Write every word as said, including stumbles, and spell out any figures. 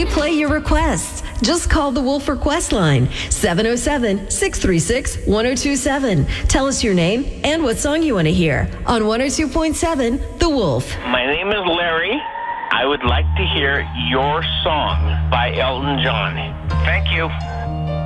play your requests. Just call the Wolf Request line, seven oh seven, six three six, one oh two seven. Tell us your name and what song you want to hear on one oh two point seven The Wolf. My name is Larry. I would like to hear Your Song by Elton John. Thank you.